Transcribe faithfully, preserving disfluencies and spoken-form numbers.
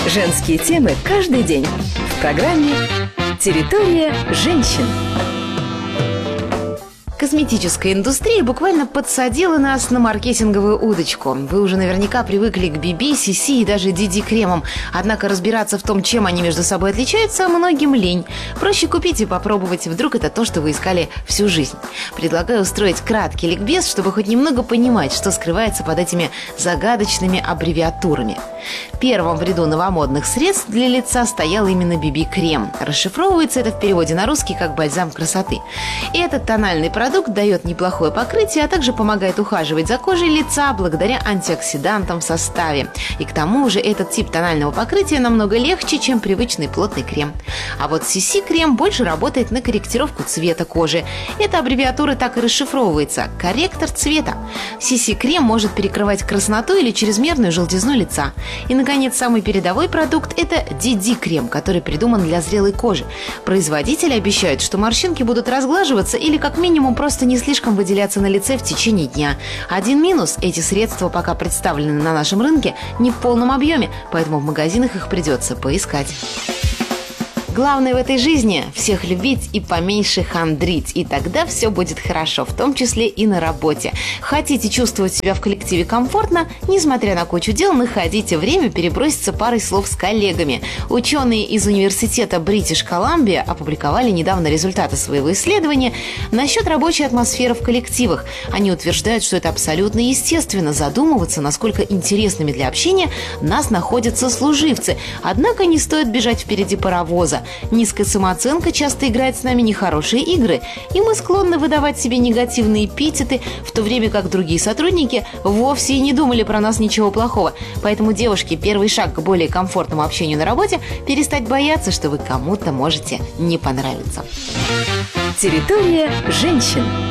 Женские темы каждый день в программе «Территория женщин». Косметическая индустрия буквально подсадила нас на маркетинговую удочку. Вы уже наверняка привыкли к би би, си си и даже ди ди кремам. Однако разбираться в том, чем они между собой отличаются, многим лень. Проще купить и попробовать, вдруг это то, что вы искали всю жизнь. Предлагаю устроить краткий ликбез, чтобы хоть немного понимать, что скрывается под этими загадочными аббревиатурами. Первым в ряду новомодных средств для лица стоял именно би би-крем. Расшифровывается это в переводе на русский как бальзам красоты. И этот тональный продукт Продукт дает неплохое покрытие, а также помогает ухаживать за кожей лица благодаря антиоксидантам в составе. И к тому же этот тип тонального покрытия намного легче, чем привычный плотный крем. А вот си си-крем больше работает на корректировку цвета кожи. Эта аббревиатура так и расшифровывается – корректор цвета. си си-крем может перекрывать красноту или чрезмерную желтизну лица. И, наконец, самый передовой продукт – это ди ди-крем, который придуман для зрелой кожи. Производители обещают, что морщинки будут разглаживаться или как минимум просто не слишком выделяться на лице в течение дня. Один минус – эти средства пока представлены на нашем рынке не в полном объеме, поэтому в магазинах их придется поискать. Главное в этой жизни – всех любить и поменьше хандрить, и тогда все будет хорошо, в том числе и на работе. Хотите чувствовать себя в коллективе комфортно, несмотря на кучу дел, находите время переброситься парой слов с коллегами. Ученые из университета Бритиш Колумбия опубликовали недавно результаты своего исследования насчет рабочей атмосферы в коллективах. Они утверждают, что это абсолютно естественно задумываться, насколько интересными для общения нас находят сослуживцы. Однако не стоит бежать впереди паровоза. Низкая самооценка часто играет с нами нехорошие игры, и мы склонны выдавать себе негативные эпитеты, в то время как другие сотрудники вовсе и не думали про нас ничего плохого. Поэтому, девушки, первый шаг к более комфортному общению на работе – перестать бояться, что вы кому-то можете не понравиться. Территория женщин.